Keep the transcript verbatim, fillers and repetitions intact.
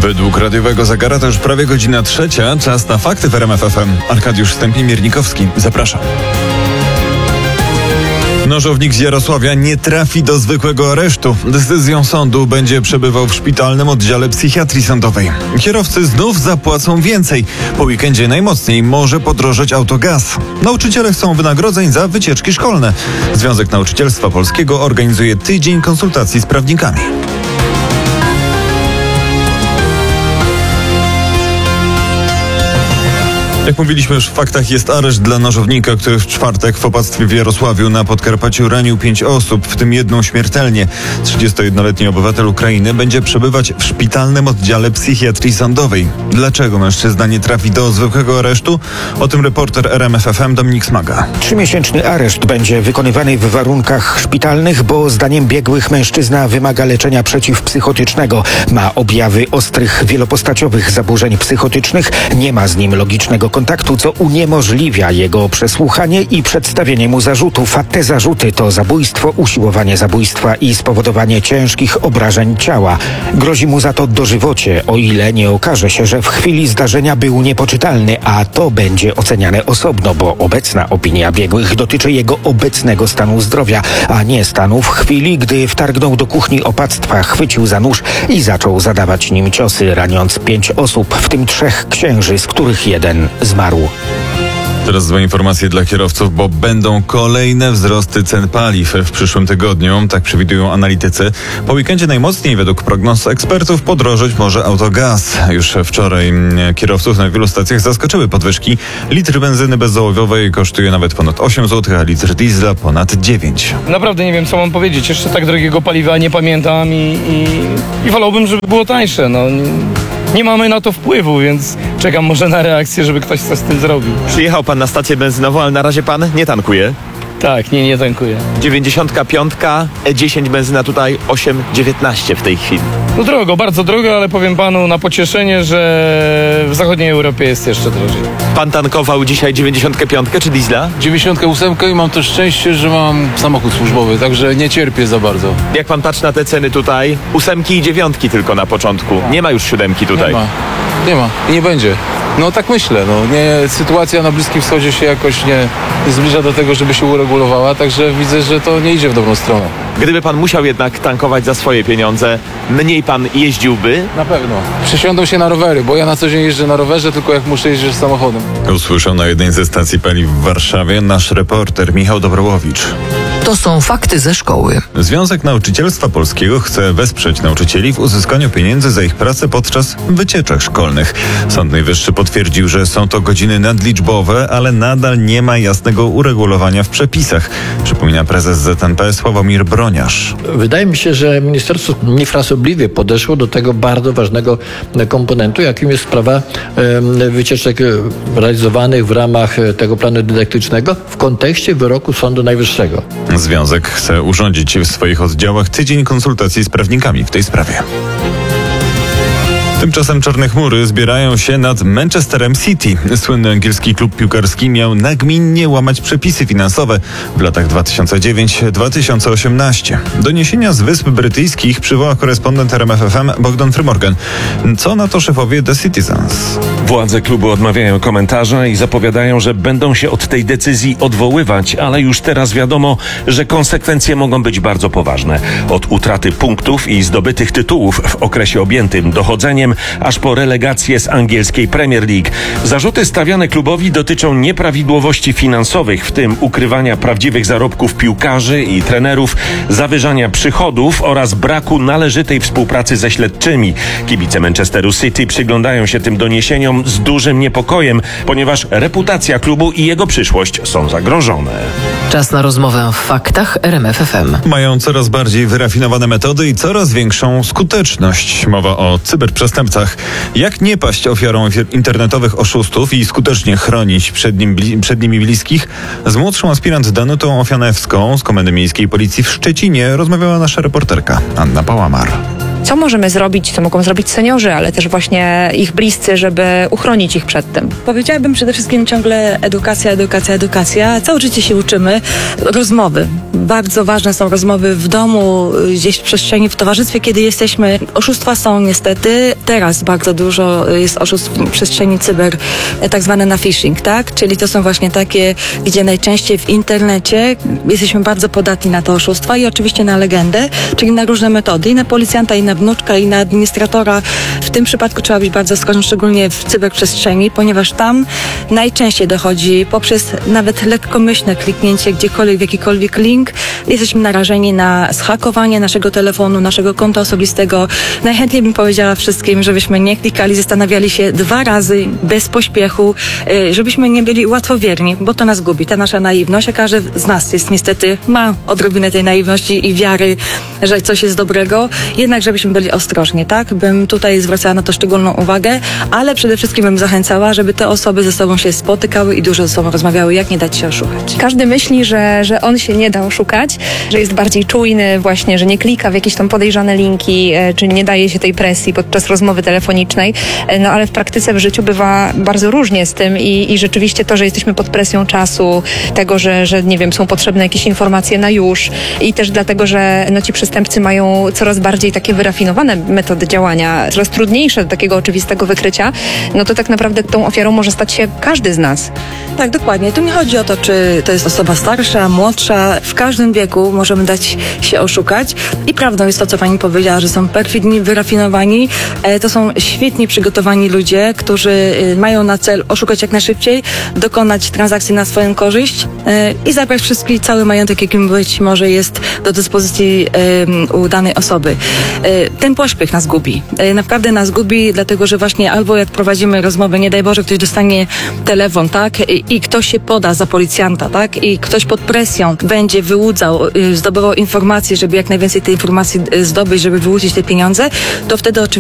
Według radiowego zegara to już prawie godzina trzecia. Czas na fakty w R M F F M. Arkadiusz Stępień-Miernikowski. Zapraszam. Nożownik z Jarosławia nie trafi do zwykłego aresztu. Decyzją sądu będzie przebywał w szpitalnym oddziale psychiatrii sądowej. Kierowcy znów zapłacą więcej. Po weekendzie najmocniej może podrożeć autogaz. Nauczyciele chcą wynagrodzeń za wycieczki szkolne. Związek Nauczycielstwa Polskiego organizuje tydzień konsultacji z prawnikami. Jak mówiliśmy już w faktach, jest areszt dla nożownika, który w czwartek w opactwie w Jarosławiu na Podkarpaciu ranił pięć osób, w tym jedną śmiertelnie. trzydziestojednoletni obywatel Ukrainy będzie przebywać w szpitalnym oddziale psychiatrii sądowej. Dlaczego mężczyzna nie trafi do zwykłego aresztu? O tym reporter R M F F M Dominik Smaga. Trzymiesięczny areszt będzie wykonywany w warunkach szpitalnych, bo zdaniem biegłych mężczyzna wymaga leczenia przeciwpsychotycznego. Ma objawy ostrych, wielopostaciowych zaburzeń psychotycznych, nie ma z nim logicznego kontaktu, co uniemożliwia jego przesłuchanie i przedstawienie mu zarzutów, a te zarzuty to zabójstwo, usiłowanie zabójstwa i spowodowanie ciężkich obrażeń ciała. Grozi mu za to dożywocie, o ile nie okaże się, że w chwili zdarzenia był niepoczytalny, a to będzie oceniane osobno, bo obecna opinia biegłych dotyczy jego obecnego stanu zdrowia, a nie stanu w chwili, gdy wtargnął do kuchni opactwa, chwycił za nóż i zaczął zadawać nim ciosy, raniąc pięć osób, w tym trzech księży, z których jeden zmarł. Teraz złe informacje dla kierowców, bo będą kolejne wzrosty cen paliw w przyszłym tygodniu, tak przewidują analitycy. Po weekendzie najmocniej według prognoz ekspertów podrożeć może autogaz. Już wczoraj kierowców na wielu stacjach zaskoczyły podwyżki. Litr benzyny bezołowiowej kosztuje nawet ponad osiem złotych, a litr diesla ponad dziewięć. Naprawdę nie wiem, co mam powiedzieć. Jeszcze tak drogiego paliwa nie pamiętam i, i, i wolałbym, żeby było tańsze. No. Nie mamy na to wpływu, więc czekam może na reakcję, żeby ktoś coś z tym zrobił. Przyjechał pan na stację benzynową, ale na razie pan nie tankuje. Tak, nie, nie tankuję. dziewięćdziesiątka pięć, E dziesięć benzyna tutaj osiem dziewiętnaście w tej chwili. No drogo, bardzo drogo, ale powiem panu na pocieszenie, że w zachodniej Europie jest jeszcze drożej. Pan tankował dzisiaj dziewięćdziesiątkę pięć czy diesla? dziewięćdziesiątkę osiem i mam to szczęście, że mam samochód służbowy, także nie cierpię za bardzo. Jak pan patrzy na te ceny tutaj, ósemki i dziewiątki tylko na początku. Nie ma już siódemki tutaj. Nie ma, nie ma i nie będzie. No tak myślę, no nie, sytuacja na Bliskim Wschodzie się jakoś nie, nie zbliża do tego, żeby się uregulowała, także widzę, że to nie idzie w dobrą stronę. Gdyby pan musiał jednak tankować za swoje pieniądze, mniej pan jeździłby? Na pewno. Przesiądą się na rowery, bo ja na co dzień jeżdżę na rowerze, tylko jak muszę jeździć samochodem. Usłyszał na jednej ze stacji paliw w Warszawie nasz reporter Michał Dobrołowicz. To są fakty ze szkoły. Związek Nauczycielstwa Polskiego chce wesprzeć nauczycieli w uzyskaniu pieniędzy za ich pracę podczas wycieczek szkolnych. Sąd Najwyższy potwierdził, że są to godziny nadliczbowe, ale nadal nie ma jasnego uregulowania w przepisach, przypomina prezes Z N P Sławomir Broniarz. Wydaje mi się, że ministerstwo niefrasobliwie podeszło do tego bardzo ważnego komponentu, jakim jest sprawa wycieczek realizowanych w ramach tego planu dydaktycznego w kontekście wyroku Sądu Najwyższego. Związek chce urządzić w swoich oddziałach tydzień konsultacji z prawnikami w tej sprawie. Tymczasem czarne chmury zbierają się nad Manchesterem City. Słynny angielski klub piłkarski miał nagminnie łamać przepisy finansowe w latach dwa tysiące dziewiątym do dwa tysiące osiemnastego. Doniesienia z Wysp Brytyjskich przywoła korespondent R M F F M Bogdan Frymorgan. Co na to szefowie The Citizens? Władze klubu odmawiają komentarza i zapowiadają, że będą się od tej decyzji odwoływać, ale już teraz wiadomo, że konsekwencje mogą być bardzo poważne. Od utraty punktów i zdobytych tytułów w okresie objętym dochodzeniem, aż po relegację z angielskiej Premier League. Zarzuty stawiane klubowi dotyczą nieprawidłowości finansowych, w tym ukrywania prawdziwych zarobków piłkarzy i trenerów, zawyżania przychodów oraz braku należytej współpracy ze śledczymi. Kibice Manchesteru City przyglądają się tym doniesieniom z dużym niepokojem, ponieważ reputacja klubu i jego przyszłość są zagrożone. Czas na rozmowę w faktach R M F F M. Mają coraz bardziej wyrafinowane metody i coraz większą skuteczność. Mowa o cyberprzestępstwach. Jak nie paść ofiarą internetowych oszustów i skutecznie chronić przed, nim, przed nimi bliskich? Z młodszą aspirant Danutą Ofianewską z Komendy Miejskiej Policji w Szczecinie rozmawiała nasza reporterka Anna Pałamar. Co możemy zrobić, co mogą zrobić seniorzy, ale też właśnie ich bliscy, żeby uchronić ich przed tym? Powiedziałabym przede wszystkim ciągle edukacja, edukacja, edukacja. Całe życie się uczymy. Rozmowy. Bardzo ważne są rozmowy w domu, gdzieś w przestrzeni, w towarzystwie, kiedy jesteśmy. Oszustwa są niestety. Teraz bardzo dużo jest oszustw w przestrzeni cyber, tak zwane na phishing, tak? Czyli to są właśnie takie, gdzie najczęściej w internecie jesteśmy bardzo podatni na te oszustwa i oczywiście na legendę, czyli na różne metody. I na policjanta, i na wnuczka, i na administratora. W tym przypadku trzeba być bardzo ostrożnym, szczególnie w cyberprzestrzeni, ponieważ tam najczęściej dochodzi poprzez nawet lekkomyślne kliknięcie gdziekolwiek w jakikolwiek link. Jesteśmy narażeni na zhakowanie naszego telefonu, naszego konta osobistego. Najchętniej bym powiedziała wszystkim, żebyśmy nie klikali, zastanawiali się dwa razy, bez pośpiechu, żebyśmy nie byli łatwowierni, bo to nas gubi, ta nasza naiwność, a każdy z nas jest niestety, ma odrobinę tej naiwności i wiary, że coś jest dobrego, jednak żebyśmy byli ostrożni, tak? Bym tutaj zwracała na to szczególną uwagę, ale przede wszystkim bym zachęcała, żeby te osoby ze sobą się spotykały i dużo ze sobą rozmawiały, jak nie dać się oszukać. Każdy myśli, że, że on się nie da oszukać, że jest bardziej czujny właśnie, że nie klika w jakieś tam podejrzane linki, czy nie daje się tej presji podczas rozmowy telefonicznej, no ale w praktyce w życiu bywa bardzo różnie z tym i, i rzeczywiście to, że jesteśmy pod presją czasu, tego, że, że nie wiem, są potrzebne jakieś informacje na już i też dlatego, że no, ci przestępcy mają coraz bardziej takie wyrafinowane metody działania, coraz trudniejsze do takiego oczywistego wykrycia, no to tak naprawdę tą ofiarą może stać się każdy z nas. Tak, dokładnie. Tu nie chodzi o to, czy to jest osoba starsza, młodsza. W każdym wieku możemy dać się oszukać. I prawdą jest to, co pani powiedziała, że są perfidni, wyrafinowani. E, to są świetnie przygotowani ludzie, którzy e, mają na cel oszukać jak najszybciej, dokonać transakcji na swoją korzyść e, i zabrać wszystki, cały majątek, jakim być może jest do dyspozycji e, u danej osoby. E, ten pośpiech nas gubi. E, naprawdę nas gubi, dlatego, że właśnie albo jak prowadzimy rozmowę, nie daj Boże, ktoś dostanie telefon, tak? I, i ktoś się poda za policjanta, tak? I ktoś pod presją będzie wyłudzał, y, zdobywał informacje, żeby jak najwięcej tej informacji y, zdobyć, żeby wyłudzić te pieniądze, to wtedy oczywiście